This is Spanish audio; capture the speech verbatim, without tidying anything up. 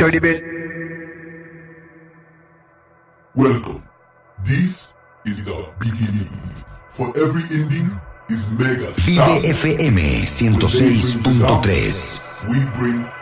alto nivel. Welcome. This is the beginning. For every ending is mega. Vive F M ciento seis punto tres. We bring